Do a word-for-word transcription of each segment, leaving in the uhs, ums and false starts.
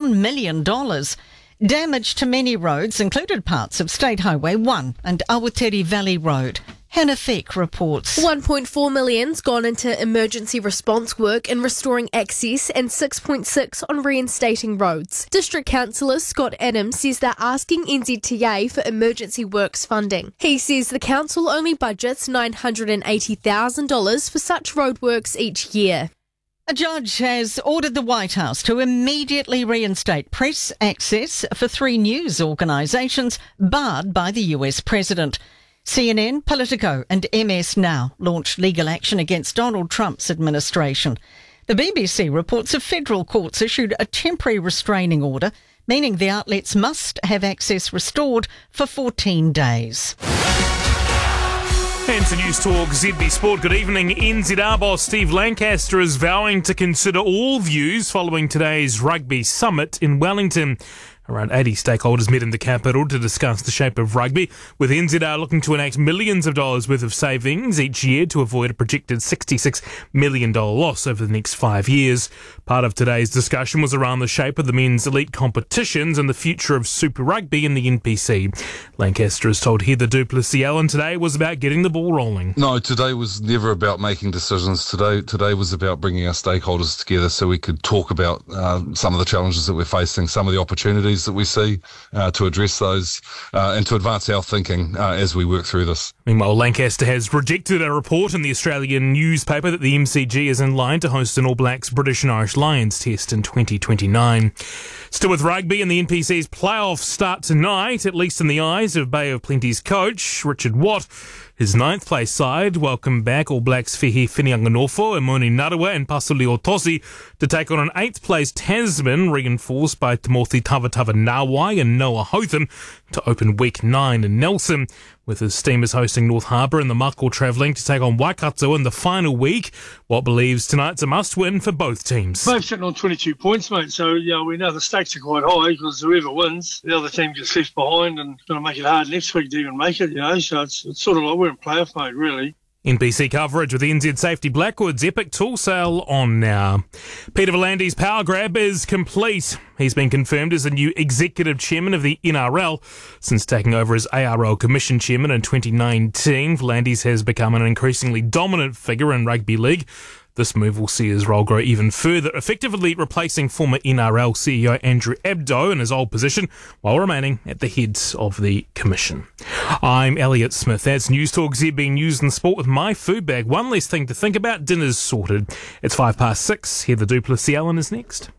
one million dollars. Damage to many roads included parts of State Highway one and Awatiri Valley Road. Hannah Feck reports. one point four million's gone into emergency response work and restoring access, and six point six on reinstating roads. District Councillor Scott Adams says they're asking N Z T A for emergency works funding. He says the council only budgets nine hundred eighty thousand dollars for such roadworks each year. A judge has ordered the White House to immediately reinstate press access for three news organisations barred by the U S president. C N N, Politico and M S Now launched legal action against Donald Trump's administration. The B B C reports a federal court's issued a temporary restraining order, meaning the outlets must have access restored for fourteen days. And to News Talk Z B Sport, good evening. N Z R boss Steve Lancaster is vowing to consider all views following today's rugby summit in Wellington. Around eighty stakeholders met in the capital to discuss the shape of rugby, with N Z R looking to enact millions of dollars worth of savings each year to avoid a projected sixty-six million dollars loss over the next five years. Part of today's discussion was around the shape of the men's elite competitions and the future of Super Rugby in the N P C. Lancaster has told Heather du Plessis-Allen today was about getting the ball rolling. No, today was never about making decisions. Today today was about bringing our stakeholders together so we could talk about uh, some of the challenges that we're facing, some of the opportunities that we see uh, to address those uh, and to advance our thinking uh, as we work through this. Meanwhile, Lancaster has rejected a report in the Australian newspaper that the M C G is in line to host an All Blacks British and Irish Lions test in twenty twenty-nine. Still with rugby, and the N P C's playoffs start tonight, at least in the eyes of Bay of Plenty's coach, Richard Watt. His ninth place side welcome back All Blacks Fehi Finianganofo, Emoni Narawa and Pasuli Otosi to take on an eighth place Tasman, reinforced by Timothy Tavatava Nawai and Noah Hotham, to open week nine in Nelson, with his Steamers hosting North Harbour and the Mako travelling to take on Waikato in the final week. Watt believes tonight's a must-win for both teams. Both sitting on twenty-two points, mate, so you know, we know the stakes are quite high because whoever wins, the other team gets left behind and going to make it hard next week to even make it, you know, so it's, it's sort of like we're in playoff mode, really. N B C coverage with N Z Safety Blackwood's epic tool sale on now. Peter V'landys' power grab is complete. He's been confirmed as the new executive chairman of the N R L. Since taking over as A R L Commission chairman in twenty nineteen, V'landys has become an increasingly dominant figure in rugby league. This move will see his role grow even further, effectively replacing former N R L C E O Andrew Abdo in his old position while remaining at the head of the commission. I'm Elliot Smith. That's News Talk Z B News and Sport with my food bag. One less thing to think about. Dinner's sorted. It's five past six. Heather du Plessis-Allen is next.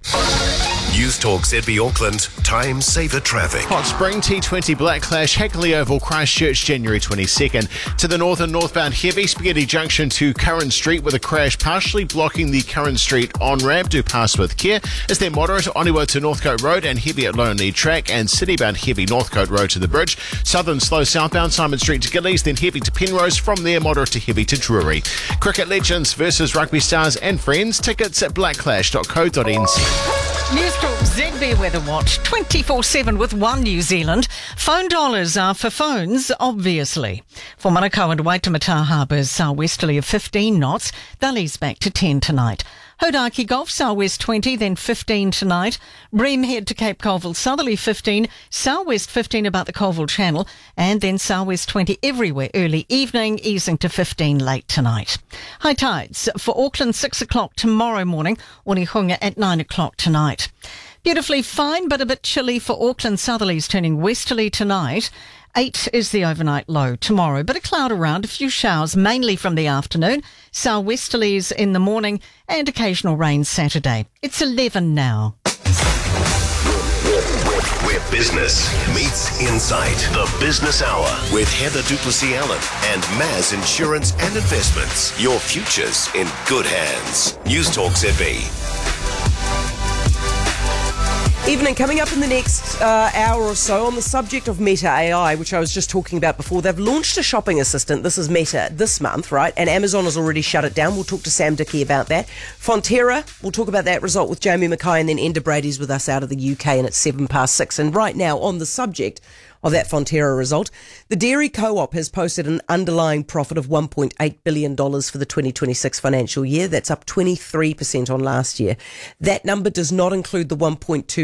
News Talk Z B Auckland, time saver traffic. Hot Spring T twenty Black Clash, Hackley Oval, Christchurch, January twenty-second. To the north and northbound heavy, Spaghetti Junction to Curran Street with a crash partially blocking the Curran Street on-ramp. Do pass with care. Is there moderate Oniwa to Northcote Road and heavy at Lonely Track, and citybound heavy Northcote Road to the bridge. Southern slow southbound Simon Street to Gillies, then heavy to Penrose. From there, moderate to heavy to Drury. Cricket Legends versus Rugby Stars and Friends. Tickets at black clash dot co dot n z. News Talk Z B Weather Watch, twenty-four seven with One New Zealand. Phone dollars are for phones, obviously. For Manukau and Waitemata Harbours, southwesterly of fifteen knots. They'll ease back to ten tonight. Hodaki Gulf, southwest twenty, then fifteen tonight. Bream head to Cape Colville, southerly fifteen, southwest fifteen about the Colville Channel, and then southwest twenty everywhere early evening, easing to fifteen late tonight. High tides for Auckland, six o'clock tomorrow morning, Onehunga at nine o'clock tonight. Beautifully fine, but a bit chilly for Auckland, southerlies turning westerly tonight. Eight is the overnight low tomorrow, but a cloud around, a few showers, mainly from the afternoon, southwesterlies in the morning, and occasional rain Saturday. It's eleven now. Where business meets insight. The Business Hour with Heather du Plessis-Allen and Maz Insurance and Investments. Your future's in good hands. News Talk Z B. Evening, coming up in the next uh, hour or so on the subject of Meta A I, which I was just talking about before. They've launched a shopping assistant. This is Meta this month, right? And Amazon has already shut it down. We'll talk to Sam Dickey about that. Fonterra, we'll talk about that result with Jamie Mackay, and then Enda Brady's with us out of the U K, and it's seven past six. And right now, on the subject of that Fonterra result, the Dairy Co-op has posted an underlying profit of one point eight billion dollars for the twenty twenty-six financial year. That's up twenty-three percent on last year. That number does not include the one point two